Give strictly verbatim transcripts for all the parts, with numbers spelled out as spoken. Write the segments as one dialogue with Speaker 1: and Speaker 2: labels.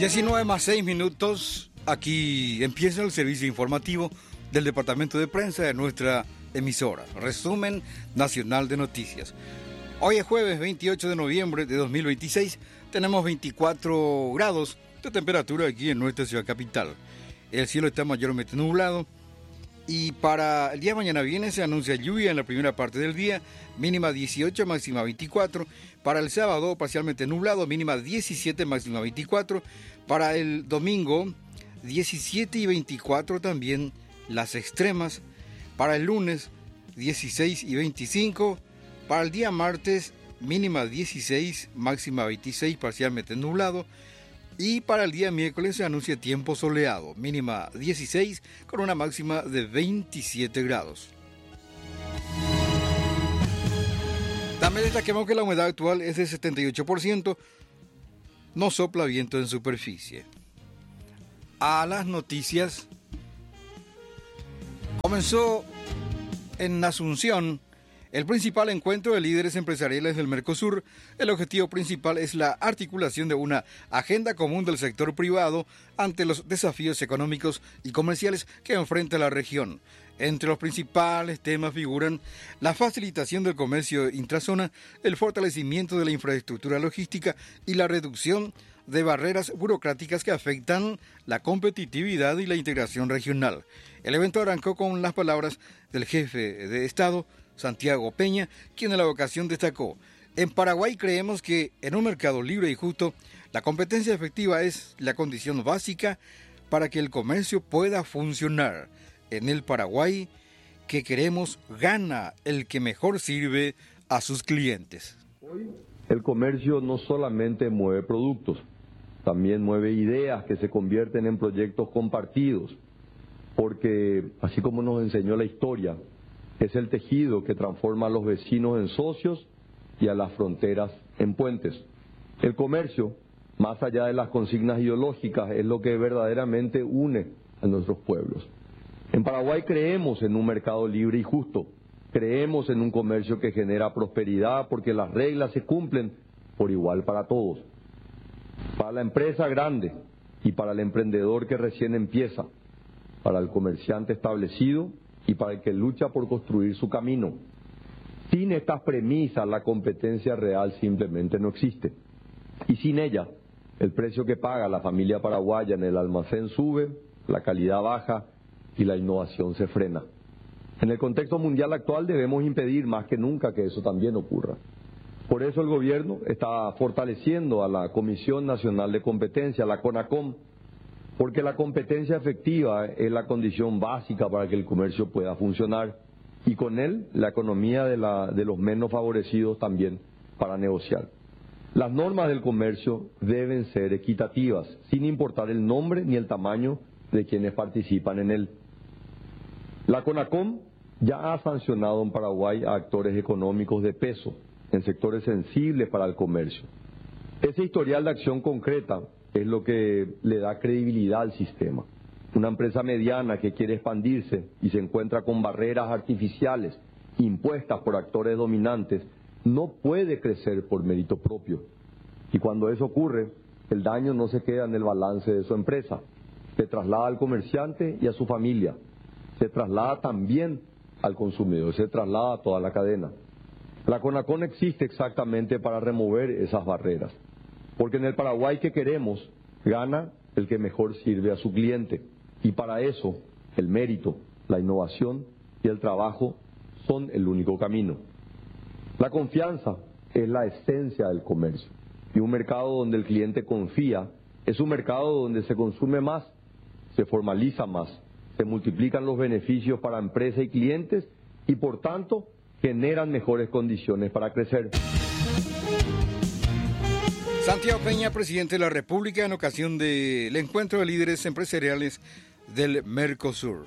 Speaker 1: diecinueve más seis minutos, aquí empieza el servicio informativo del Departamento de Prensa de nuestra emisora, Resumen Nacional de Noticias. Hoy es jueves veintiocho de noviembre de dos mil veintiséis, tenemos veinticuatro grados de temperatura aquí en nuestra ciudad capital. El cielo está mayormente nublado y para el día de mañana viene se anuncia lluvia en la primera parte del día, mínima dieciocho, máxima veinticuatro. Para el sábado parcialmente nublado, mínima diecisiete, máxima veinticuatro. Para el domingo diecisiete y veinticuatro también las extremas. Para el lunes dieciséis y veinticinco. Para el día martes mínima dieciséis, máxima veintiséis, parcialmente nublado. Y para el día miércoles se anuncia tiempo soleado, mínima dieciséis con una máxima de veintisiete grados. También destaquemos que la humedad actual es de setenta y ocho por ciento, no sopla viento en superficie. A las noticias. Comenzó en Asunción el principal encuentro de líderes empresariales del Mercosur. El objetivo principal es la articulación de una agenda común del sector privado ante los desafíos económicos y comerciales que enfrenta la región. Entre los principales temas figuran la facilitación del comercio intrazona, el fortalecimiento de la infraestructura logística y la reducción de barreras burocráticas que afectan la competitividad y la integración regional. El evento arrancó con las palabras del jefe de Estado, Santiago Peña, quien en la ocasión destacó: en Paraguay creemos que en un mercado libre y justo, la competencia efectiva es la condición básica para que el comercio pueda funcionar. En el Paraguay que queremos gana el que mejor sirve a sus clientes.
Speaker 2: Hoy el comercio no solamente mueve productos, también mueve ideas que se convierten en proyectos compartidos, porque así como nos enseñó la historia, es el tejido que transforma a los vecinos en socios y a las fronteras en puentes. El comercio, más allá de las consignas ideológicas, es lo que verdaderamente une a nuestros pueblos. En Paraguay creemos en un mercado libre y justo, creemos en un comercio que genera prosperidad porque las reglas se cumplen por igual para todos. Para la empresa grande y para el emprendedor que recién empieza, para el comerciante establecido y para el que lucha por construir su camino. Sin estas premisas, la competencia real simplemente no existe. Y sin ella, el precio que paga la familia paraguaya en el almacén sube, la calidad baja y la innovación se frena. En el contexto mundial actual debemos impedir más que nunca que eso también ocurra. Por eso el gobierno está fortaleciendo a la Comisión Nacional de Competencia, la CONACOM, porque la competencia efectiva es la condición básica para que el comercio pueda funcionar y con él la economía de, la, de los menos favorecidos también para negociar. Las normas del comercio deben ser equitativas, sin importar el nombre ni el tamaño de quienes participan en él. La CONACOM ya ha sancionado en Paraguay a actores económicos de peso en sectores sensibles para el comercio. Ese historial de acción concreta es lo que le da credibilidad al sistema. Una empresa mediana que quiere expandirse y se encuentra con barreras artificiales impuestas por actores dominantes no puede crecer por mérito propio. Y cuando eso ocurre, el daño no se queda en el balance de su empresa, se traslada al comerciante y a su familia, se traslada también al consumidor, se traslada a toda la cadena. La CONACOM existe exactamente para remover esas barreras. Porque en el Paraguay que queremos, gana el que mejor sirve a su cliente. Y para eso, el mérito, la innovación y el trabajo son el único camino. La confianza es la esencia del comercio. Y un mercado donde el cliente confía es un mercado donde se consume más, se formaliza más, se multiplican los beneficios para empresa y clientes y por tanto generan mejores condiciones para crecer.
Speaker 1: Santiago Peña, presidente de la República, en ocasión del encuentro de líderes empresariales del Mercosur.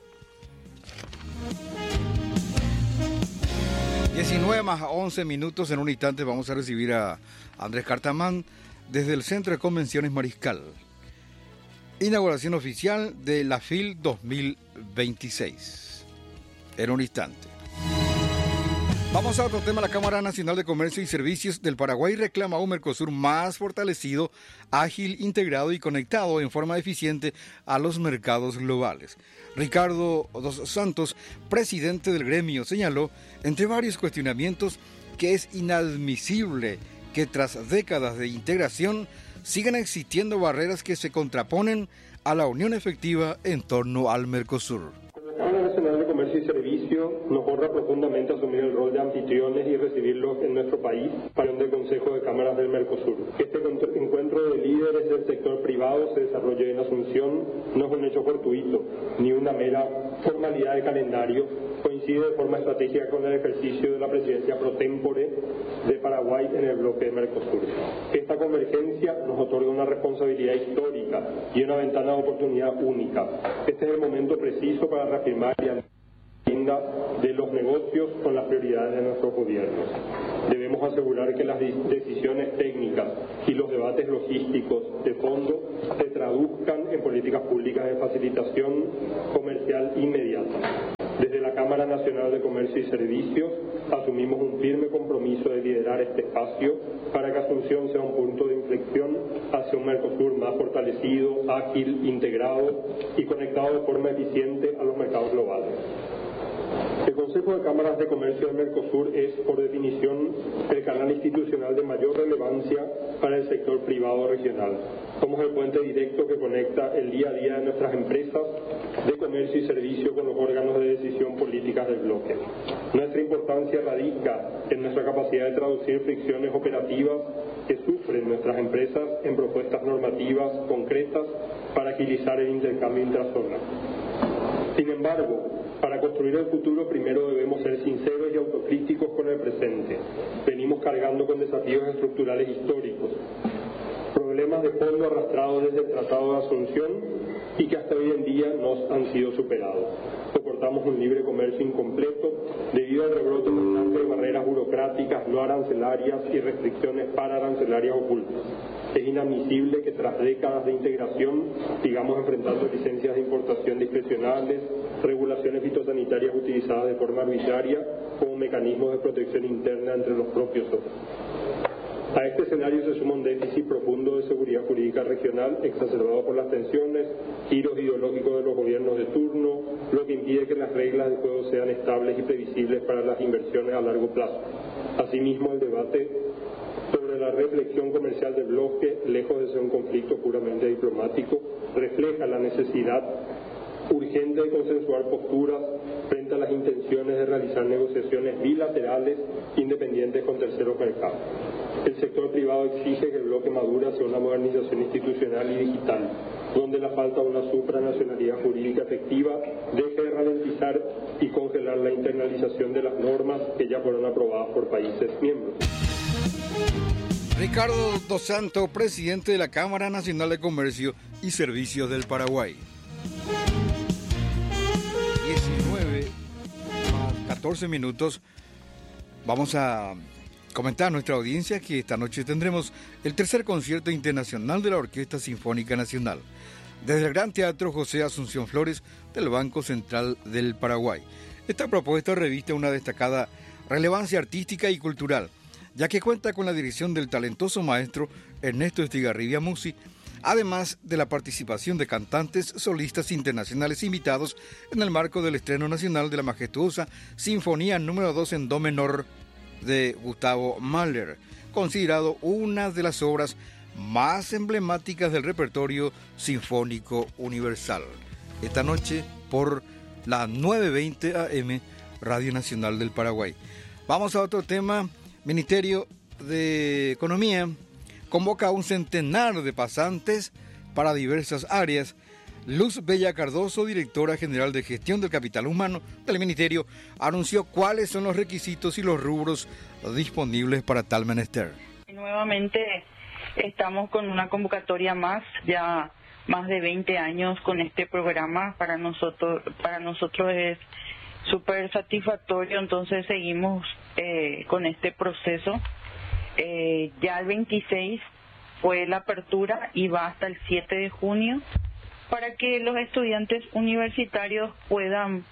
Speaker 1: diecinueve más once minutos, en un instante vamos a recibir a Andrés Cartamán desde el Centro de Convenciones Mariscal. Inauguración oficial de la FIL dos mil veintiséis. En un instante. Vamos a otro tema. La Cámara Nacional de Comercio y Servicios del Paraguay reclama un Mercosur más fortalecido, ágil, integrado y conectado en forma eficiente a los mercados globales. Ricardo dos Santos, presidente del gremio, señaló, entre varios cuestionamientos, que es inadmisible que tras décadas de integración sigan existiendo barreras que se contraponen a la unión efectiva en torno al Mercosur.
Speaker 3: La Cámara Nacional de Comercio y Servicio nos honra profundamente asumir el rol de anfitriones y recibirlos en nuestro país para el Consejo de Cámaras del Mercosur. Que este encuentro de líderes del sector privado se desarrolle en Asunción no es un hecho fortuito, ni una mera formalidad de calendario, coincide de forma estratégica con el ejercicio de la presidencia pro tempore de Paraguay en el bloque de Mercosur. Esta convergencia nos otorga una responsabilidad histórica y una ventana de oportunidad única. Este es el momento preciso para reafirmar la agenda de los negocios con las prioridades de nuestros gobiernos. Debemos asegurar que las decisiones técnicas y los debates logísticos de fondo se traduzcan en políticas públicas de facilitación comercial inmediata. Desde la Cámara Nacional de Comercio y Servicios asumimos un firme compromiso de liderar este espacio para que Asunción sea un punto de inflexión hacia un Mercosur más fortalecido, ágil, integrado y conectado de forma eficiente a los mercados globales. El Consejo de Cámaras de Comercio del Mercosur es, por definición, el canal institucional de mayor relevancia para el sector privado regional. Somos el puente directo que conecta el día a día de nuestras empresas de comercio y servicio con los órganos de decisión políticas del bloque. Nuestra importancia radica en nuestra capacidad de traducir fricciones operativas que sufren nuestras empresas en propuestas normativas concretas para agilizar el intercambio intrazona. Sin embargo, para construir el futuro primero debemos ser sinceros y autocríticos con el presente. Venimos cargando con desafíos estructurales históricos, problemas de fondo arrastrados desde el Tratado de Asunción y que hasta hoy en día no han sido superados. Soportamos un libre comercio incompleto debido al rebrote constante de barreras burocráticas no arancelarias y restricciones pararancelarias ocultas. Es inadmisible que tras décadas de integración sigamos enfrentando licencias de importación discrecionales, regulaciones fitosanitarias utilizadas de forma arbitraria como mecanismos de protección interna entre los propios socios. A este escenario se suma un déficit profundo de seguridad jurídica regional exacerbado por las tensiones, giros ideológicos de los gobiernos de turno, lo que impide que las reglas de juego sean estables y previsibles para las inversiones a largo plazo. Asimismo, el debate sobre la reflexión comercial del bloque, lejos de ser un conflicto puramente diplomático, refleja la necesidad urgente de consensuar posturas frente a las intenciones de realizar negociaciones bilaterales independientes con terceros mercados. El sector privado exige que el bloque madure hacia una modernización institucional y digital, donde la falta de una supranacionalidad jurídica efectiva deje de ralentizar y congelar la internalización de las normas que ya fueron aprobadas por países miembros.
Speaker 1: Ricardo dos Santos, presidente de la Cámara Nacional de Comercio y Servicios del Paraguay. diecinueve más catorce minutos. Vamos a comentar a nuestra audiencia que esta noche tendremos el tercer concierto internacional de la Orquesta Sinfónica Nacional, desde el Gran Teatro José Asunción Flores del Banco Central del Paraguay. Esta propuesta reviste una destacada relevancia artística y cultural, ya que cuenta con la dirección del talentoso maestro Ernesto Estigarribia Musi, además de la participación de cantantes solistas internacionales invitados en el marco del estreno nacional de la majestuosa Sinfonía número dos en do menor de Gustavo Mahler, considerado una de las obras más emblemáticas del repertorio sinfónico universal. Esta noche por la nueve veinte A M Radio Nacional del Paraguay. Vamos a otro tema. Ministerio de Economía convoca a un centenar de pasantes para diversas áreas. Luz Bella Cardoso, directora general de gestión del capital humano del Ministerio, anunció cuáles son los requisitos y los rubros disponibles para tal menester.
Speaker 4: Nuevamente estamos con una convocatoria más, ya más de veinte años con este programa. Para nosotros, para nosotros es súper satisfactorio, entonces seguimos eh, con este proceso. Eh, ya el veintiséis fue la apertura y va hasta el siete de junio para que los estudiantes universitarios puedan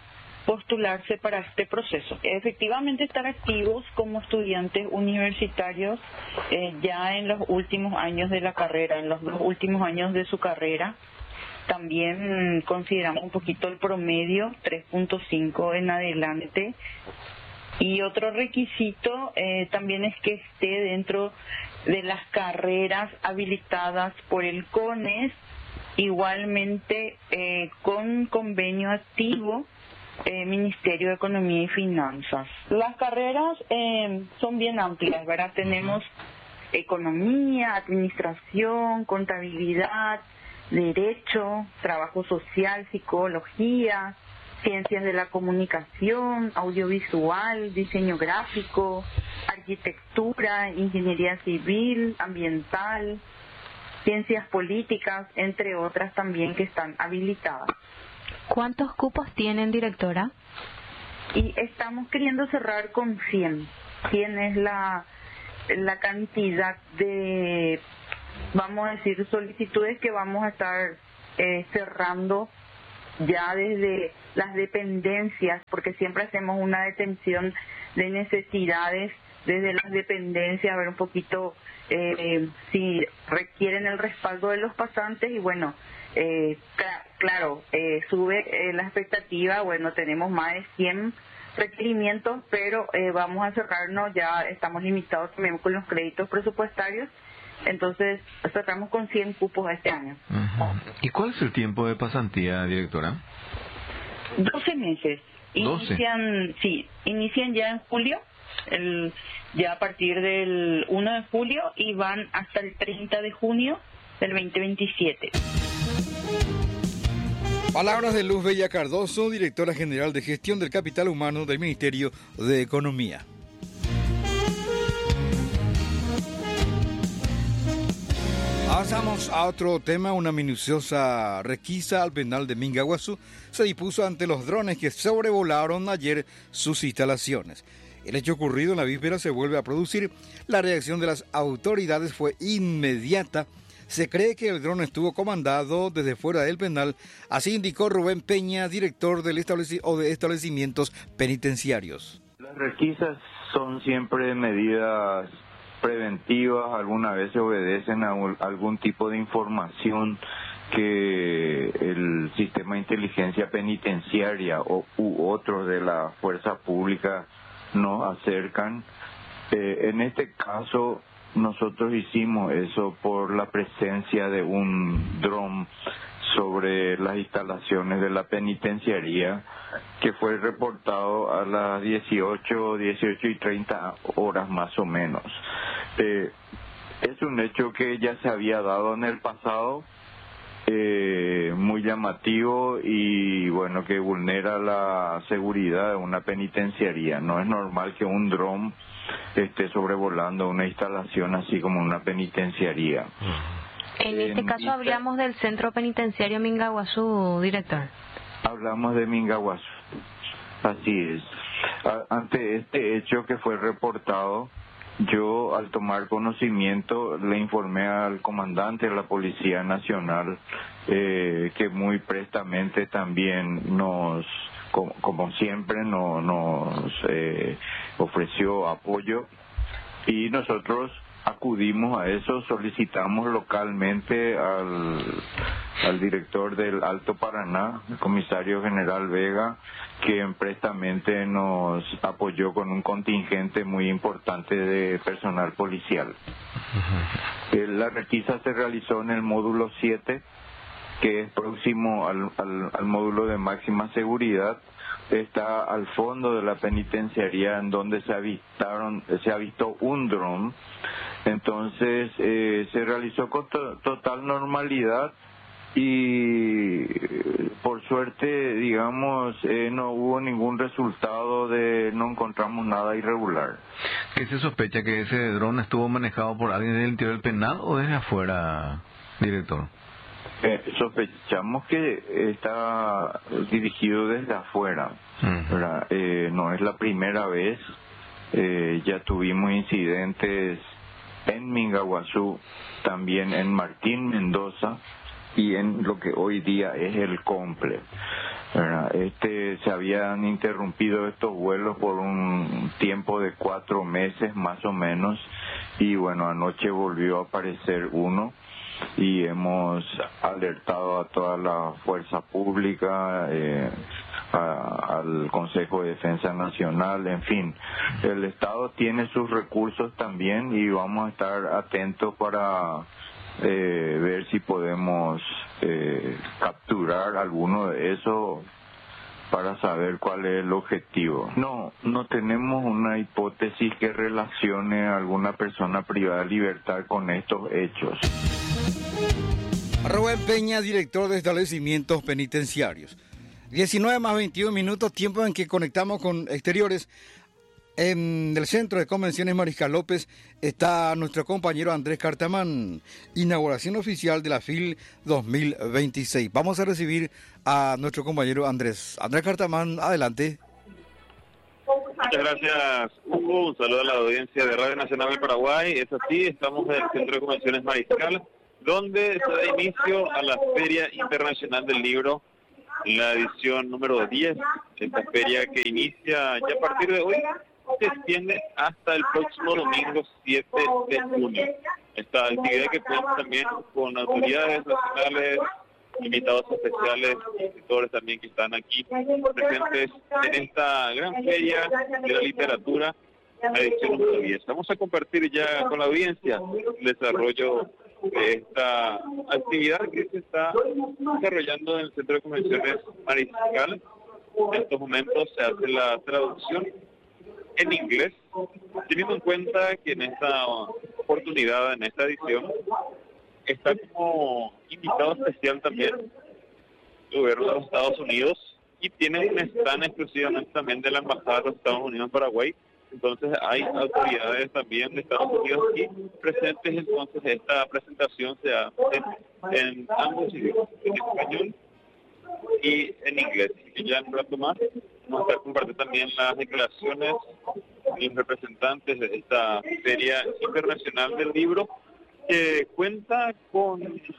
Speaker 4: postularse para este proceso. Efectivamente, estar activos como estudiantes universitarios eh, ya en los últimos años de la carrera, en los dos últimos años de su carrera. También consideramos un poquito el promedio, tres punto cinco en adelante. Y otro requisito eh, también es que esté dentro de las carreras habilitadas por el CONES, igualmente eh, con convenio activo eh, Ministerio de Economía y Finanzas. Las carreras eh, son bien amplias, ¿verdad? Tenemos economía, administración, contabilidad, derecho, trabajo social, psicología, ciencias de la comunicación, audiovisual, diseño gráfico, arquitectura, ingeniería civil, ambiental, ciencias políticas, entre otras también que están habilitadas.
Speaker 5: ¿Cuántos cupos tienen, directora?
Speaker 4: Y estamos queriendo cerrar con cien. cien es la, la cantidad de, vamos a decir, solicitudes que vamos a estar eh, cerrando ya desde las dependencias, porque siempre hacemos una detención de necesidades desde las dependencias, a ver un poquito eh, si requieren el respaldo de los pasantes y bueno, eh, cl- claro, eh, sube eh, la expectativa, bueno, tenemos más de cien requerimientos, pero eh, vamos a cerrarnos, ya estamos limitados también con los créditos presupuestarios, entonces cerramos con cien cupos este año.
Speaker 6: Uh-huh. ¿Y cuál es el tiempo de pasantía, directora?
Speaker 4: doce meses.
Speaker 6: doce.
Speaker 4: Inician, sí, inician ya en julio, el, ya a partir del uno de julio y van hasta el treinta de junio del veinte veintisiete.
Speaker 1: Palabras de Luz Bella Cardoso, directora general de Gestión del Capital Humano del Ministerio de Economía. Avanzamos a otro tema. Una minuciosa requisa al penal de Mingaguazú se dispuso ante los drones que sobrevolaron ayer sus instalaciones. El hecho ocurrido en la víspera se vuelve a producir. La reacción de las autoridades fue inmediata. Se cree que el dron estuvo comandado desde fuera del penal, así indicó Rubén Peña, director del estableci- o de establecimientos penitenciarios.
Speaker 7: Las requisas son siempre medidas preventivas, algunas veces obedecen a un, algún tipo de información que el sistema de inteligencia penitenciaria o, u otros de la fuerza pública nos acercan. Eh, en este caso, nosotros hicimos eso por la presencia de un dron sobre las instalaciones de la penitenciaría que fue reportado a las dieciocho, dieciocho y treinta horas más o menos. Eh, es un hecho que ya se había dado en el pasado, eh, muy llamativo y bueno, que vulnera la seguridad de una penitenciaría. No es normal que un dron esté sobrevolando una instalación así como una penitenciaría.
Speaker 5: En este
Speaker 7: En
Speaker 5: caso
Speaker 7: vista-
Speaker 5: hablamos del centro penitenciario Mingaguazú, director.
Speaker 7: Hablamos de Mingaguazú, así es. A- ante este hecho que fue reportado, yo al tomar conocimiento le informé al comandante de la Policía Nacional eh, que muy prestamente también nos, como, como siempre, no, nos eh, ofreció apoyo y nosotros acudimos a eso, solicitamos localmente al, al director del Alto Paraná, el comisario general Vega, quien prestamente nos apoyó con un contingente muy importante de personal policial. Eh, La requisa se realizó en el módulo siete, que es próximo al, al, al módulo de máxima seguridad. Está al fondo de la penitenciaría, en donde se avistaron, se avistó un dron. Entonces eh, se realizó con to- total normalidad y por suerte, digamos, eh, no hubo ningún resultado de, no encontramos nada irregular.
Speaker 6: ¿Qué se sospecha, que ese dron estuvo manejado por alguien del interior del penal o desde afuera, director?
Speaker 7: Eh, sospechamos que está dirigido desde afuera,
Speaker 6: Uh-huh.
Speaker 7: ¿verdad? Eh, no es la primera vez, eh, ya tuvimos incidentes en Mingaguazú, también en Martín Mendoza y en lo que hoy día es el Comple. ¿verdad? Este, se habían interrumpido estos vuelos por un tiempo de cuatro meses más o menos, y bueno, anoche volvió a aparecer uno y hemos alertado a toda la fuerza pública, eh, a, al Consejo de Defensa Nacional, en fin, el Estado tiene sus recursos también y vamos a estar atentos para eh, ver si podemos eh, capturar alguno de esos para saber cuál es el objetivo. No, no tenemos una hipótesis que relacione a alguna persona privada de libertad con estos hechos.
Speaker 1: Rubén Peña, director de establecimientos penitenciarios. diecinueve más veintiún minutos, tiempo en que conectamos con exteriores. En el Centro de Convenciones Mariscal López está nuestro compañero Andrés Cartamán, inauguración oficial de la F I L dos mil veintiséis. Vamos a recibir a nuestro compañero Andrés. Andrés Cartamán, adelante.
Speaker 8: Muchas gracias, Hugo. Un saludo a la audiencia de Radio Nacional del Paraguay. Es así, estamos en el Centro de Convenciones Mariscal, donde se da inicio a la Feria Internacional del Libro, la edición número diez. Esta feria que inicia ya a partir de hoy se extiende hasta el próximo domingo siete de junio. Esta actividad que cuenta también con autoridades nacionales, invitados especiales, escritores también que están aquí presentes en esta gran feria de la literatura, la edición número diez. Vamos a compartir ya con la audiencia el desarrollo de esta actividad que se está desarrollando en el Centro de Convenciones Mariscal. En estos momentos se hace la traducción en inglés, teniendo en cuenta que en esta oportunidad, en esta edición, está como invitado especial también el gobierno de los Estados Unidos, y tiene un stand exclusivamente también de la Embajada de los Estados Unidos en Paraguay. Entonces hay autoridades también de Estados Unidos aquí presentes. Entonces esta presentación se hace en, en ambos idiomas, en español y en inglés. Y ya en un rato más vamos a compartir también las declaraciones de los representantes de esta Feria Internacional del Libro, que cuenta con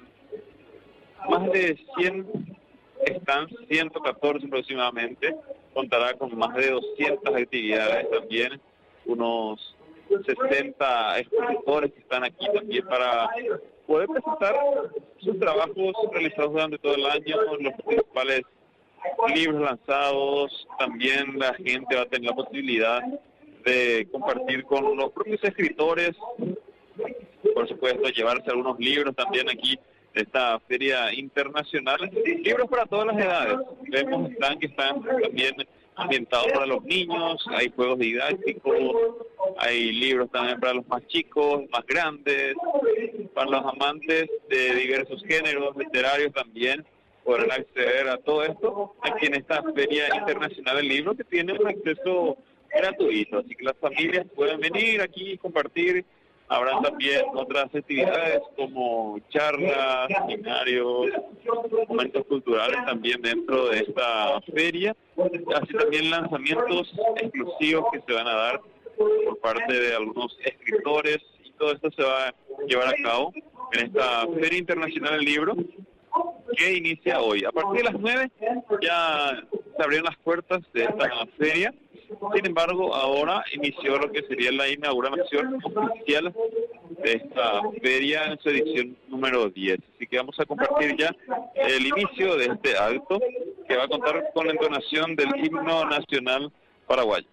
Speaker 8: más de cien stands, ciento catorce aproximadamente, contará con más de doscientas actividades también, unos sesenta escritores que están aquí también para poder presentar sus trabajos realizados durante todo el año, los principales libros lanzados. También la gente va a tener la posibilidad de compartir con los propios escritores, por supuesto llevarse algunos libros también aquí de esta feria internacional, libros para todas las edades. Vemos están que están también ambientados para los niños, hay juegos didácticos, hay libros también para los más chicos, más grandes, para los amantes de diversos géneros literarios también podrán acceder a todo esto aquí en esta Feria Internacional del Libro, que tiene un acceso gratuito, así que las familias pueden venir aquí y compartir. Habrá también otras actividades como charlas, seminarios, momentos culturales también dentro de esta feria, así también lanzamientos exclusivos que se van a dar por parte de algunos escritores, y todo esto se va a llevar a cabo en esta Feria Internacional del Libro, que inicia hoy. A partir de las nueve ya se abrieron las puertas de esta feria. Sin embargo, ahora inició lo que sería la inauguración oficial de esta feria en su edición número diez. Así que vamos a compartir ya el inicio de este acto, que va a contar con la entonación del himno nacional paraguayo.